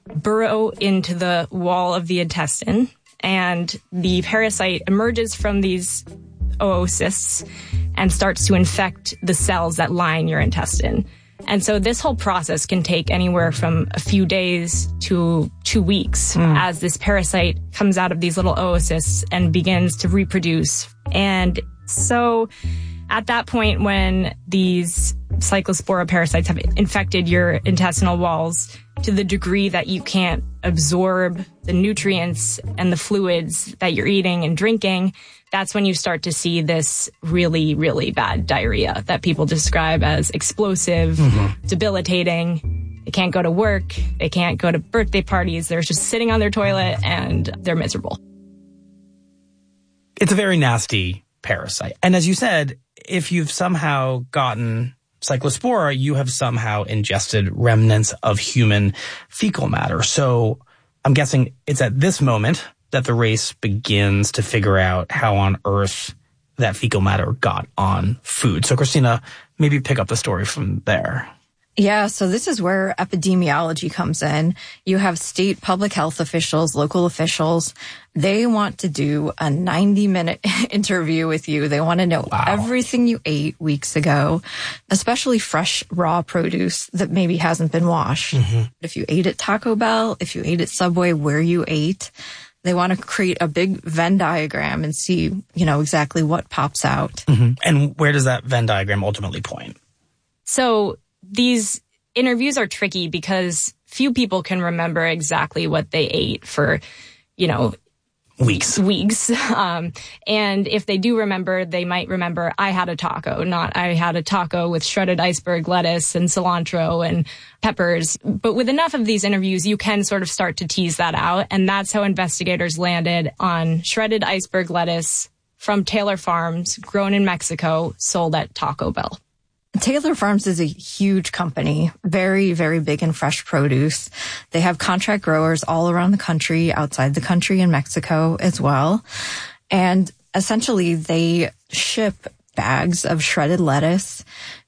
burrow into the wall of the intestine, and the parasite emerges from these oocysts and starts to infect the cells that line your intestine. And so this whole process can take anywhere from a few days to 2 weeks as this parasite comes out of these little oocysts and begins to reproduce. And so at that point, when these Cyclospora parasites have infected your intestinal walls to the degree that you can't absorb the nutrients and the fluids that you're eating and drinking, that's when you start to see this really, really bad diarrhea that people describe as explosive, debilitating. They can't go to work. They can't go to birthday parties. They're just sitting on their toilet and they're miserable. It's a very nasty parasite. And as you said, if you've somehow gotten Cyclospora, you have somehow ingested remnants of human fecal matter. So I'm guessing it's at this moment that the race begins to figure out how on earth that fecal matter got on food. So Christina, maybe pick up the story from there. Yeah, so this is where epidemiology comes in. You have state public health officials, local officials. They want to do a 90-minute interview with you. They want to know everything you ate weeks ago, especially fresh, raw produce that maybe hasn't been washed. If you ate at Taco Bell, if you ate at Subway, where you ate. They want to create a big Venn diagram and see, exactly what pops out. And where does that Venn diagram ultimately point? So these interviews are tricky because few people can remember exactly what they ate for, weeks. And if they do remember, they might remember I had a taco, not I had a taco with shredded iceberg lettuce and cilantro and peppers. But with enough of these interviews, you can sort of start to tease that out. And that's how investigators landed on shredded iceberg lettuce from Taylor Farms, grown in Mexico, sold at Taco Bell. Taylor Farms is a huge company, very, very big in fresh produce. They have contract growers all around the country, outside the country, in Mexico as well. And essentially, they ship bags of shredded lettuce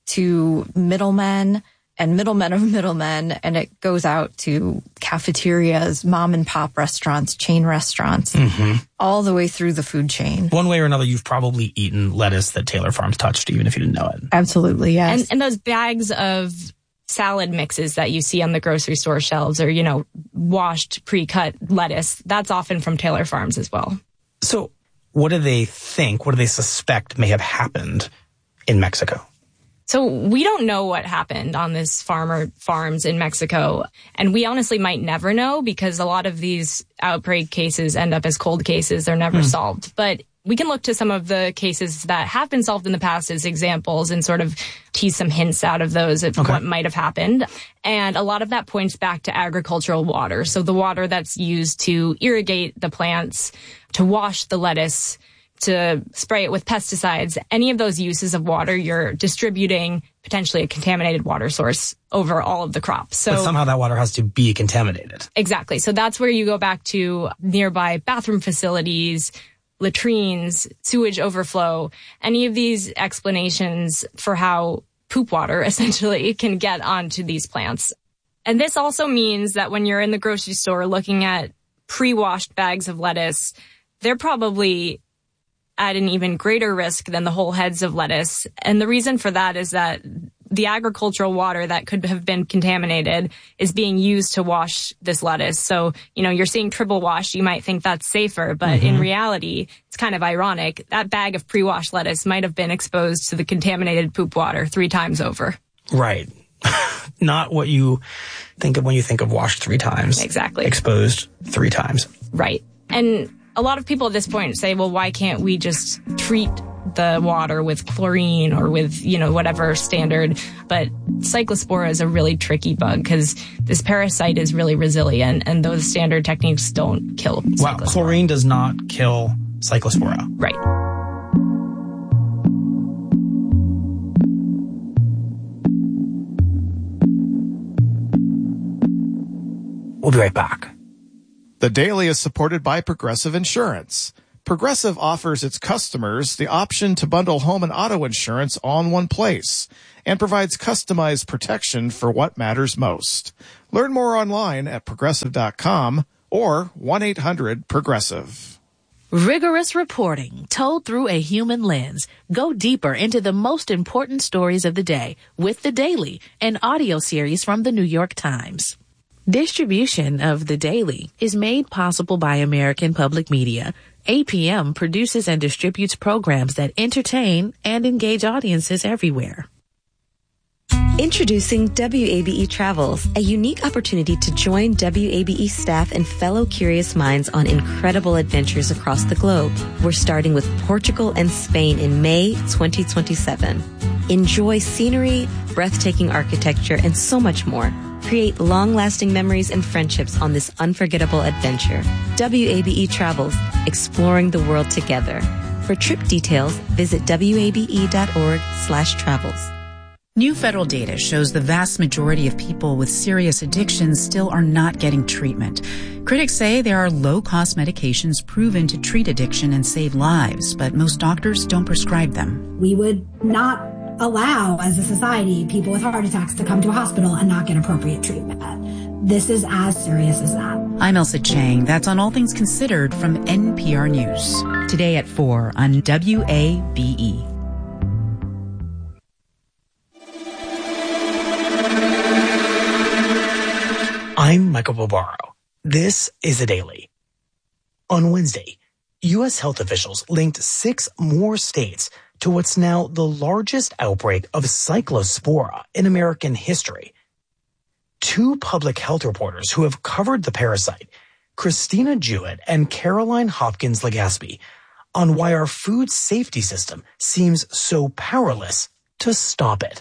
to middlemen and middlemen of middlemen, and it goes out to cafeterias, mom and pop restaurants, chain restaurants, all the way through the food chain. One way or another, you've probably eaten lettuce that Taylor Farms touched, even if you didn't know it. Absolutely, yes. And those bags of salad mixes that you see on the grocery store shelves or, washed, pre-cut lettuce, that's often from Taylor Farms as well. So what do they suspect may have happened in Mexico? So we don't know what happened on this farms in Mexico. And we honestly might never know because a lot of these outbreak cases end up as cold cases. They're never solved. But we can look to some of the cases that have been solved in the past as examples and sort of tease some hints out of those of what might have happened. And a lot of that points back to agricultural water. So the water that's used to irrigate the plants, to wash the lettuce, to spray it with pesticides, any of those uses of water, you're distributing potentially a contaminated water source over all of the crops. So but somehow that water has to be contaminated. Exactly. So that's where you go back to nearby bathroom facilities, latrines, sewage overflow, any of these explanations for how poop water essentially can get onto these plants. And this also means that when you're in the grocery store looking at pre-washed bags of lettuce, they're probably at an even greater risk than the whole heads of lettuce. And the reason for that is that the agricultural water that could have been contaminated is being used to wash this lettuce. So, you're seeing triple wash. You might think that's safer, but in reality, it's kind of ironic. That bag of pre-washed lettuce might have been exposed to the contaminated poop water 3 times over. Right. Not what you think of when you think of washed 3 times. Exactly. Exposed 3 times. Right. And a lot of people at this point say, well, why can't we just treat the water with chlorine or with, whatever standard? But Cyclospora is a really tricky bug because this parasite is really resilient and those standard techniques don't kill Cyclospora. Wow, chlorine does not kill Cyclospora. Right. We'll be right back. The Daily is supported by Progressive Insurance. Progressive offers its customers the option to bundle home and auto insurance all in one place and provides customized protection for what matters most. Learn more online at Progressive.com or 1-800-PROGRESSIVE. Rigorous reporting told through a human lens. Go deeper into the most important stories of the day with The Daily, an audio series from the New York Times. Distribution of The Daily is made possible by American Public Media. APM produces and distributes programs that entertain and engage audiences everywhere. Introducing WABE Travels, a unique opportunity to join WABE staff and fellow curious minds on incredible adventures across the globe. We're starting with Portugal and Spain in May 2027. Enjoy scenery, breathtaking architecture, and so much more. Create long-lasting memories and friendships on this unforgettable adventure. WABE Travels, exploring the world together. For trip details, visit wabe.org/travels. New federal data shows the vast majority of people with serious addictions still are not getting treatment. Critics say there are low-cost medications proven to treat addiction and save lives, but most doctors don't prescribe them. We would not allow, as a society, people with heart attacks to come to a hospital and not get appropriate treatment. This is as serious as that. I'm Elsa Chang. That's on All Things Considered from NPR News. Today at 4 on WABE. I'm Michael Bobaro. This is The Daily. On Wednesday, U.S. health officials linked 6 more states to what's now the largest outbreak of Cyclospora in American history. 2 public health reporters who have covered the parasite, Christina Jewett and Caroline Hopkins-Legaspi, on why our food safety system seems so powerless to stop it.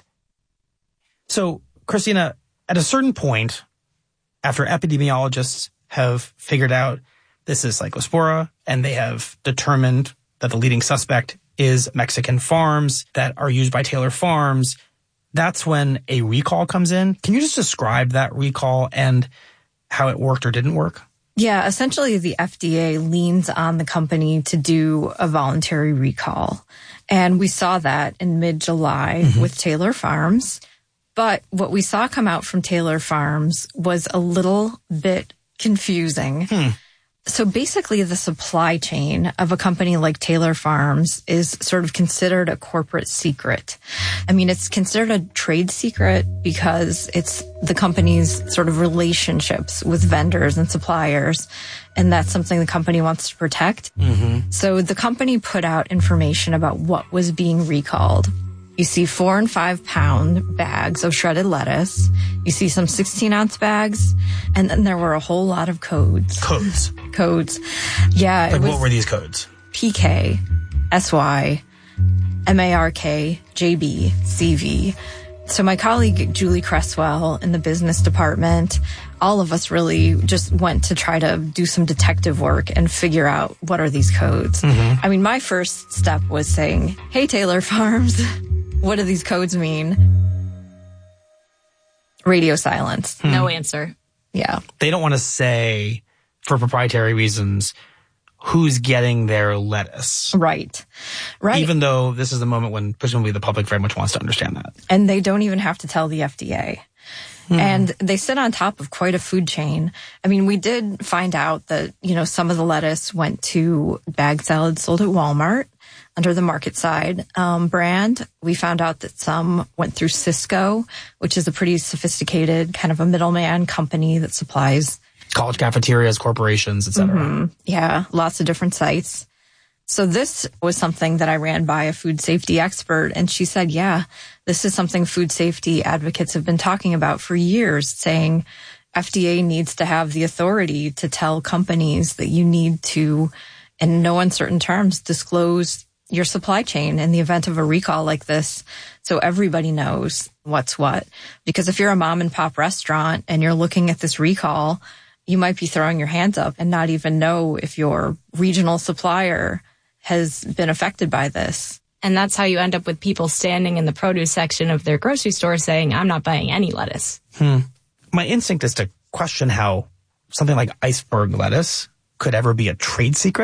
So, Christina, at a certain point, after epidemiologists have figured out this is Cyclospora and they have determined that the leading suspect is Mexican farms that are used by Taylor Farms, that's when a recall comes in. Can you just describe that recall and how it worked or didn't work? Yeah, essentially the FDA leans on the company to do a voluntary recall. And we saw that in mid-July with Taylor Farms. But what we saw come out from Taylor Farms was a little bit confusing. So basically the supply chain of a company like Taylor Farms is sort of considered a corporate secret. I mean, it's considered a trade secret because it's the company's sort of relationships with vendors and suppliers. And that's something the company wants to protect. So the company put out information about what was being recalled. You see 4 and 5 pound bags of shredded lettuce. You see some 16-ounce bags. And then there were a whole lot of codes. Codes. Yeah. Like, what were these codes? PK, SY, MARK, JB, CV. So my colleague, Julie Cresswell, in the business department, all of us really just went to try to do some detective work and figure out what are these codes. I mean, my first step was saying, hey, Taylor Farms, what do these codes mean? Radio silence. No answer. Yeah. They don't want to say, for proprietary reasons, who's getting their lettuce. Right. Even though this is the moment when presumably the public very much wants to understand that. And they don't even have to tell the FDA. And they sit on top of quite a food chain. I mean, we did find out that, you know, some of the lettuce went to bag salads sold at Walmart under the Market Side brand. We found out that some went through Sysco, which is a pretty sophisticated kind of a middleman company that supplies college cafeterias, corporations, etc. Yeah, lots of different sites. So this was something that I ran by a food safety expert, and she said, yeah, this is something food safety advocates have been talking about for years, saying FDA needs to have the authority to tell companies that you need to, in no uncertain terms, disclose your supply chain in the event of a recall like this, so everybody knows what's what. Because if you're a mom and pop restaurant and you're looking at this recall, you might be throwing your hands up and not even know if your regional supplier has been affected by this. And that's how you end up with people standing in the produce section of their grocery store saying, I'm not buying any lettuce. My instinct is to question how something like iceberg lettuce could ever be a trade secret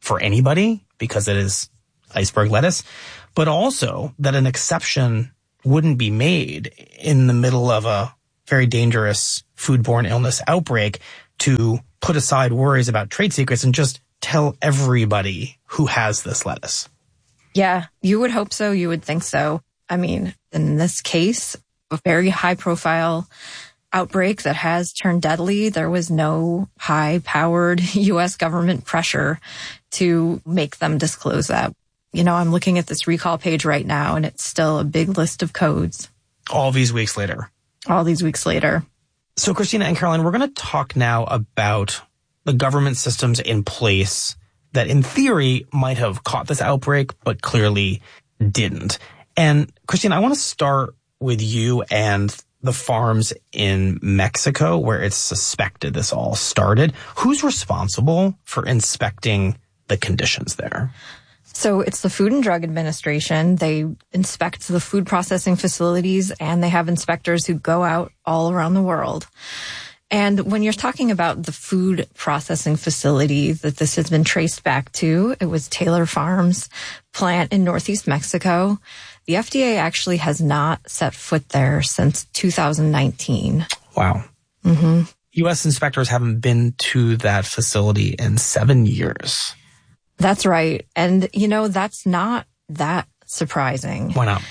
for anybody because it is iceberg lettuce, but also that an exception wouldn't be made in the middle of a very dangerous foodborne illness outbreak to put aside worries about trade secrets and just tell everybody who has this lettuce. Yeah, you would hope so. You would think so. I mean, in this case, a very high profile outbreak that has turned deadly, there was no high-powered U.S. government pressure to make them disclose that. You know, I'm looking at this recall page right now, and it's still a big list of codes. All these weeks later. So, Christina and Caroline, we're going to talk now about the government systems in place that in theory might have caught this outbreak, but clearly didn't. And Christina, I want to start with you and the farms in Mexico where it's suspected this all started. Who's responsible for inspecting the conditions there? So it's the Food and Drug Administration. They inspect the food processing facilities, and they have inspectors who go out all around the world. And when you're talking about the food processing facility that this has been traced back to, it was Taylor Farms plant in Northeast Mexico. The FDA actually has not set foot there since 2019. Wow. Mm-hmm. U.S. inspectors haven't been to that facility in 7 years. That's right. And, you know, that's not that surprising. Why not?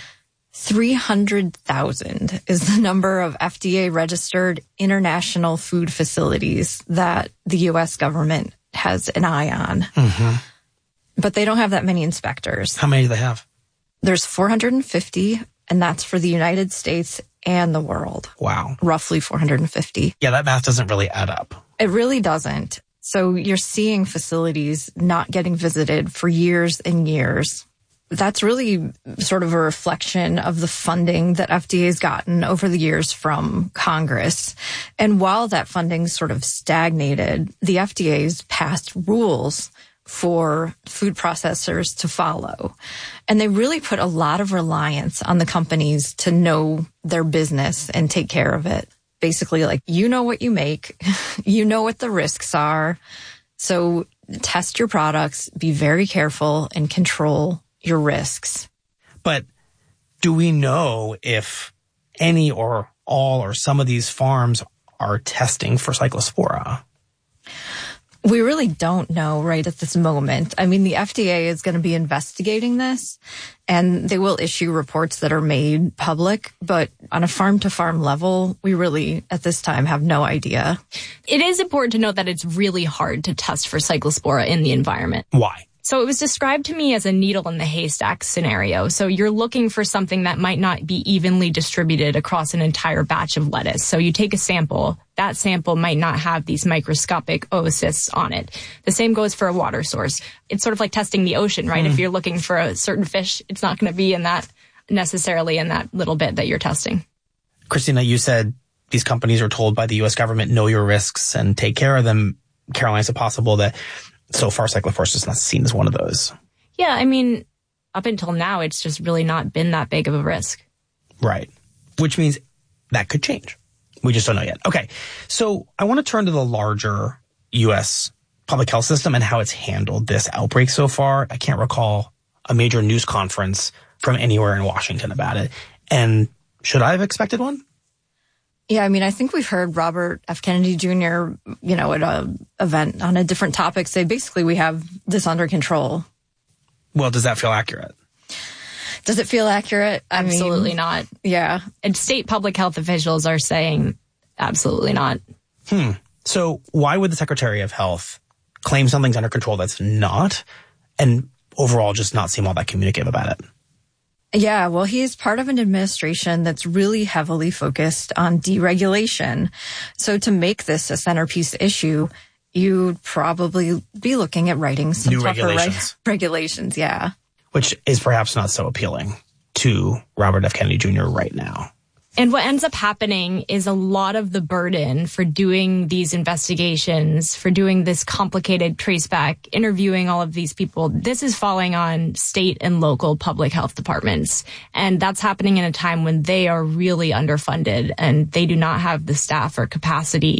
300,000 is the number of FDA-registered international food facilities that the U.S. government has an eye on. Mm-hmm. But they don't have that many inspectors. How many do they have? There's 450, and that's for the United States and the world. Wow. Roughly 450. Yeah, that math doesn't really add up. It really doesn't. So you're seeing facilities not getting visited for years and years. That's really sort of a reflection of the funding that FDA has gotten over the years from Congress. And while that funding sort of stagnated, the FDA's passed rules for food processors to follow. And they really put a lot of reliance on the companies to know their business and take care of it. Basically, like, you know what you make, you know what the risks are. So test your products, be very careful, and control your risks. But do we know if any or all or some of these farms are testing for Cyclospora? We really don't know right at this moment. I mean, the FDA is going to be investigating this, and they will issue reports that are made public. But on a farm-to-farm level, we really, at this time, have no idea. It is important to note that it's really hard to test for Cyclospora in the environment. Why? So it was described to me as a needle in the haystack scenario. So you're looking for something that might not be evenly distributed across an entire batch of lettuce. So you take a sample. That sample might not have these microscopic oocysts on it. The same goes for a water source. It's sort of like testing the ocean, right? If you're looking for a certain fish, it's not going to be in that necessarily in that little bit that you're testing. Christina, you said these companies are told by the U.S. government, know your risks and take care of them. Caroline, is it possible that so far Cyclospora is not seen as one of those? Yeah, I mean, up until now, it's just really not been that big of a risk. Right. Which means that could change. We just don't know yet. Okay. So I want to turn to the larger U.S. public health system and how it's handled this outbreak so far. I can't recall a major news conference from anywhere in Washington about it. And should I have expected one? Yeah, I mean, I think we've heard Robert F. Kennedy Jr., you know, at an event on a different topic say basically we have this under control. Well, does that feel accurate? Does it feel accurate? Absolutely not. Yeah. And state public health officials are saying absolutely not. So why would the Secretary of Health claim something's under control that's not, and overall just not seem all that communicative about it? Yeah, well, he's part of an administration that's really heavily focused on deregulation. So to make this a centerpiece issue, you'd probably be looking at writing some new tougher regulations. Yeah. Which is perhaps not so appealing to Robert F. Kennedy Jr. right now. And what ends up happening is a lot of the burden for doing these investigations, for doing this complicated traceback, interviewing all of these people, this is falling on state and local public health departments. And that's happening in a time when they are really underfunded and they do not have the staff or capacity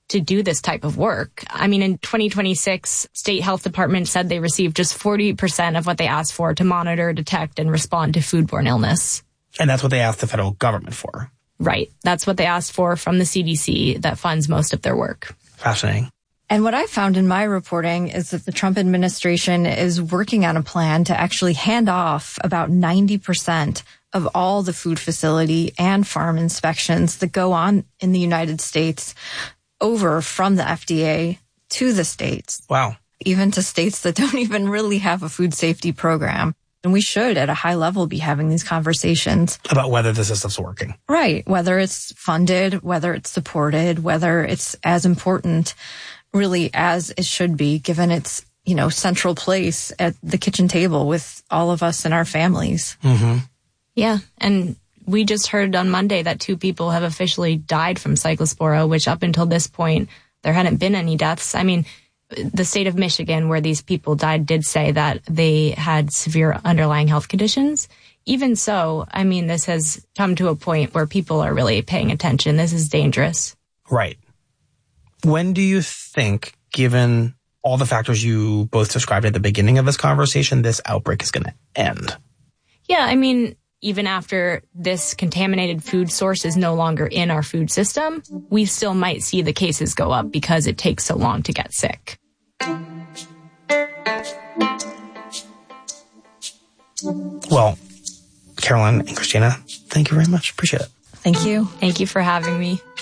to do this type of work. I mean, in 2026, state health department said they received just 40% of what they asked for to monitor, detect, and respond to foodborne illness. And that's what they asked the federal government for. Right. That's what they asked for from the CDC that funds most of their work. Fascinating. And what I found in my reporting is that the Trump administration is working on a plan to actually hand off about 90% of all the food facility and farm inspections that go on in the United States over from the FDA to the states. Wow. Even to states that don't even really have a food safety program. And we should, at a high level, be having these conversations. About whether this system's working. Right. Whether it's funded, whether it's supported, whether it's as important, really, as it should be, given its, central place at the kitchen table with all of us and our families. Mm-hmm. Yeah. And we just heard on Monday that 2 people have officially died from Cyclospora, which up until this point, there hadn't been any deaths. I mean, the state of Michigan, where these people died, did say that they had severe underlying health conditions. Even so, I mean, this has come to a point where people are really paying attention. This is dangerous. Right. When do you think, given all the factors you both described at the beginning of this conversation, this outbreak is going to end? Yeah, I mean, even after this contaminated food source is no longer in our food system, we still might see the cases go up because it takes so long to get sick. Well, Carolyn and Christina, thank you very much. Appreciate it. Thank you. Thank you for having me.